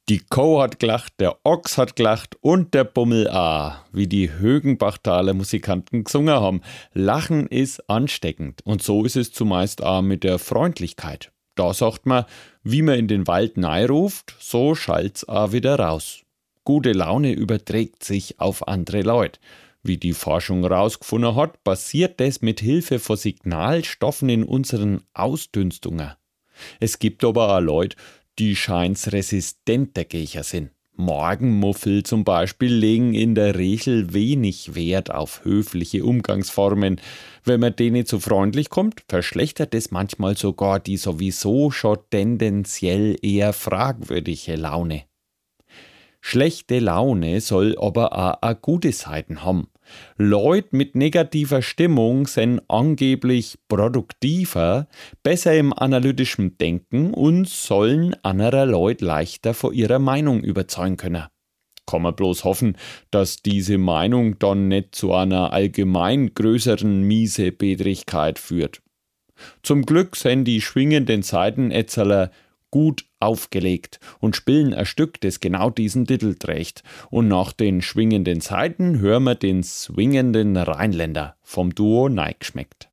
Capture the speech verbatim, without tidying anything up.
Die Kuh hat gelacht, der Ochs hat gelacht und der Bummel auch, wie die Högenbachtaler Musikanten gesungen haben. Lachen ist ansteckend und so ist es zumeist auch mit der Freundlichkeit. Da sagt man, wie man in den Wald ruft, so schallt's auch wieder raus. Gute Laune überträgt sich auf andere Leute. Wie die Forschung herausgefunden hat, passiert das mit Hilfe von Signalstoffen in unseren Ausdünstungen. Es gibt aber auch Leute, die scheint's resistent dagegen sind. Morgenmuffel zum Beispiel legen in der Regel wenig Wert auf höfliche Umgangsformen. Wenn man denen zu freundlich kommt, verschlechtert es manchmal sogar die sowieso schon tendenziell eher fragwürdige Laune. Schlechte Laune soll aber auch eine gute Seiten haben. Leute mit negativer Stimmung sind angeblich produktiver, besser im analytischen Denken und sollen anderer Leute leichter von ihrer Meinung überzeugen können. Kann man bloß hoffen, dass diese Meinung dann nicht zu einer allgemein größeren Miesepetrigkeit führt. Zum Glück sind die schwingenden Seitenetzeler gut aufgelegt und spielen ein Stück, das genau diesen Titel trägt. Und nach den schwingenden Seiten hören wir den swingenden Rheinländer vom Duo Neigeschmeckt.